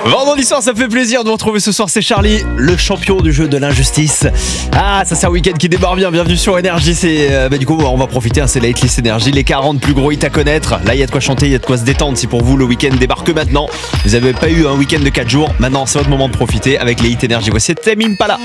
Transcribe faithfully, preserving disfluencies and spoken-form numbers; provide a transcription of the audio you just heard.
Vendredi soir, ça fait plaisir de vous retrouver ce soir, c'est Charlie, le champion du jeu de l'injustice. Ah, ça c'est un week-end qui démarre bien, bienvenue sur Énergie, c'est, euh, bah, du coup on va profiter, hein, c'est la hitlist Énergie, les quarante plus gros hits à connaître. Là il y a de quoi chanter, il y a de quoi se détendre, si pour vous le week-end débarque maintenant. Vous n'avez pas eu un week-end de quatre jours, maintenant c'est votre moment de profiter avec les hits Énergie. Voici Tame Impala.